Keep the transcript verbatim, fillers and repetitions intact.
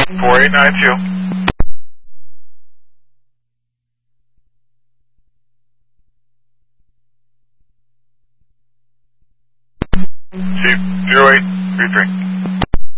four eight nine two. Chief, zero eight three three.